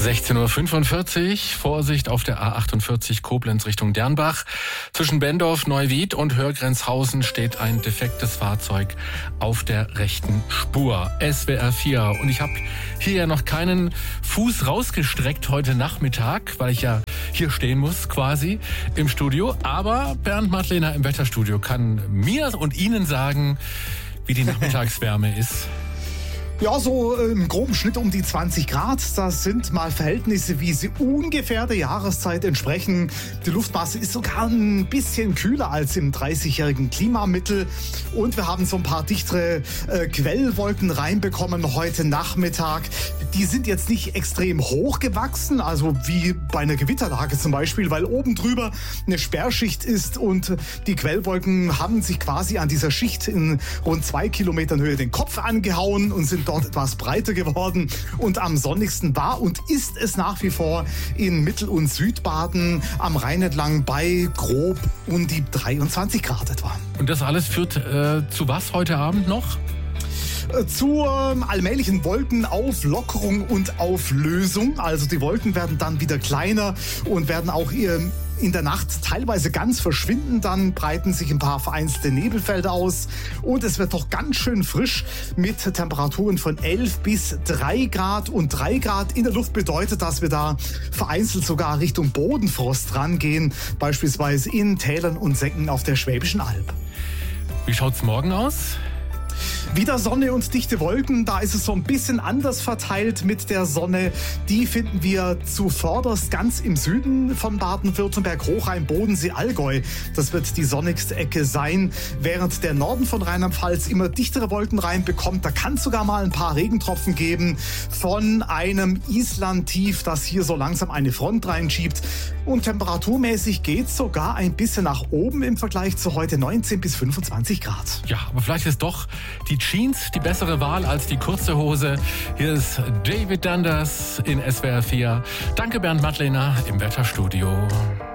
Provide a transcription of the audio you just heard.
16:45 Uhr, Vorsicht auf der A48 Koblenz Richtung Dernbach. Zwischen Bendorf, Neuwied und Hörgrenzhausen steht ein defektes Fahrzeug auf der rechten Spur. SWR 4. Und ich habe hier ja noch keinen Fuß rausgestreckt heute Nachmittag, weil ich ja hier stehen muss quasi im Studio. Aber Bernd Matlehner im Wetterstudio kann mir und Ihnen sagen, wie die Nachmittagswärme ist. Ja, so im groben Schnitt um die 20 Grad. Das sind mal Verhältnisse, wie sie ungefähr der Jahreszeit entsprechen. Die Luftmasse ist sogar ein bisschen kühler als im 30-jährigen Klimamittel. Und wir haben so ein paar dichtere Quellwolken reinbekommen heute Nachmittag. Die sind jetzt nicht extrem hoch gewachsen, also wie bei einer Gewitterlage zum Beispiel, weil oben drüber eine Sperrschicht ist und die Quellwolken haben sich quasi an dieser Schicht in rund 2 Kilometern Höhe den Kopf angehauen und sind dort etwas breiter geworden. Und am sonnigsten war und ist es nach wie vor in Mittel- und Südbaden am Rhein entlang bei grob um die 23 Grad etwa. Und das alles führt zu was heute Abend noch? Zur allmählichen Wolkenauflockerung und Auflösung. Also die Wolken werden dann wieder kleiner und werden auch in der Nacht teilweise ganz verschwinden. Dann breiten sich ein paar vereinzelte Nebelfelder aus. Und es wird doch ganz schön frisch mit Temperaturen von 11 bis 3 Grad. Und 3 Grad in der Luft bedeutet, dass wir da vereinzelt sogar Richtung Bodenfrost rangehen. Beispielsweise in Tälern und Senken auf der Schwäbischen Alb. Wie schaut's morgen aus? Wieder Sonne und dichte Wolken, da ist es so ein bisschen anders verteilt mit der Sonne. Die finden wir zuvorderst ganz im Süden von Baden-Württemberg, Hochrhein, Bodensee, Allgäu. Das wird die sonnigste Ecke sein, während der Norden von Rheinland-Pfalz immer dichtere Wolken reinbekommt. Da kann es sogar mal ein paar Regentropfen geben von einem Island-Tief, das hier so langsam eine Front reinschiebt. Und temperaturmäßig geht es sogar ein bisschen nach oben im Vergleich zu heute, 19 bis 25 Grad. Ja, aber vielleicht ist doch die Jeans die bessere Wahl als die kurze Hose. Hier ist David Dundas in SWR 4. Danke Bernd Matlehner im Wetterstudio.